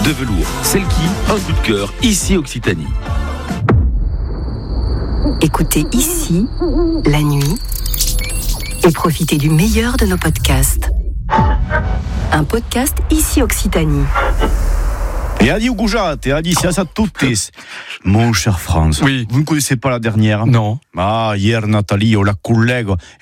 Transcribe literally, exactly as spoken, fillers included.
de velours Selkie, un coup de cœur, ici Occitanie. Écoutez Ici, la nuit, et profitez du meilleur de nos podcasts. Un podcast Ici Occitanie. Et Adi Ougujat, et Adi, c'est à tutti. Mon cher Franz, oui. Vous ne connaissez pas la dernière? Non. Ah, hier, Nathalie, oh, la collègue,